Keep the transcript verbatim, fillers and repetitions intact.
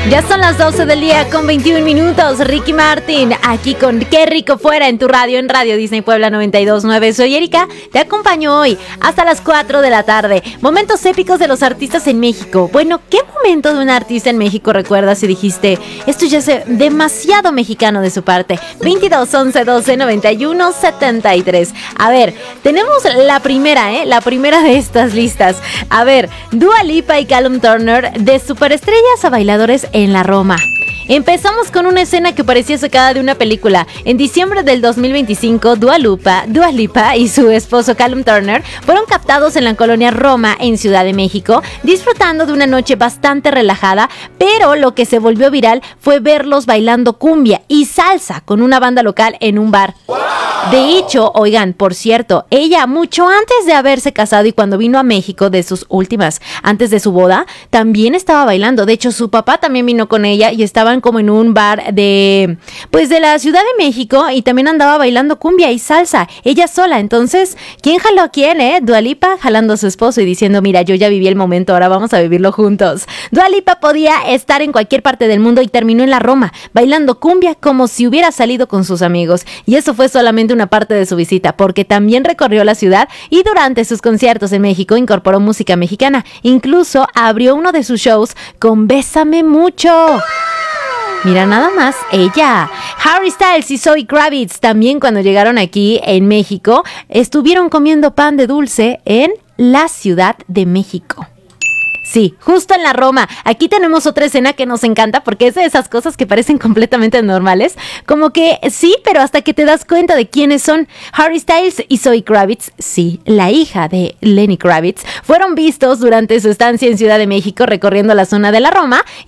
Ya son las doce del día con veintiún minutos. Ricky Martin, aquí con Qué Rico Fuera en tu radio, en Radio Disney Puebla noventa y dos punto nueve. Soy Erika, te acompaño hoy hasta las cuatro de la tarde. Momentos épicos de los artistas en México. Bueno, ¿qué momento de un artista en México recuerdas y dijiste, esto ya es demasiado mexicano de su parte? veintidós, once, doce, noventa y uno, setenta y tres. A ver, tenemos la primera, ¿eh? La primera de estas listas. A ver, Dua Lipa y Callum Turner, de superestrellas a bailadores en la Roma. Empezamos con una escena que parecía sacada de una película. En diciembre del dos mil veinticinco, Dua Lipa, Dua Lipa y su esposo Callum Turner fueron captados en la colonia Roma, en Ciudad de México, disfrutando de una noche bastante relajada, pero lo que se volvió viral fue verlos bailando cumbia y salsa con una banda local en un bar. De hecho, oigan, por cierto, ella mucho antes de haberse casado y cuando vino a México de sus últimas, antes de su boda, también estaba bailando. De hecho, su papá también vino con ella y estaban como en un bar de, pues de la Ciudad de México y también andaba bailando cumbia y salsa, ella sola. Entonces, ¿quién jaló a quién, eh? Dua Lipa jalando a su esposo y diciendo, mira, yo ya viví el momento, ahora vamos a vivirlo juntos. Dua Lipa podía estar en cualquier parte del mundo y terminó en la Roma, bailando cumbia como si hubiera salido con sus amigos. Y eso fue solamente una parte de su visita, porque también recorrió la ciudad y durante sus conciertos en México incorporó música mexicana. Incluso abrió uno de sus shows con Bésame Mucho. Mira nada más, ella. Harry Styles y Zoe Kravitz también cuando llegaron aquí en México estuvieron comiendo pan de dulce en la Ciudad de México. Sí, justo en la Roma. Aquí tenemos otra escena que nos encanta porque es de esas cosas que parecen completamente normales. Como que sí, pero hasta que te das cuenta de quiénes son. Harry Styles y Zoe Kravitz, sí, la hija de Lenny Kravitz, fueron vistos durante su estancia en Ciudad de México recorriendo la zona de la Roma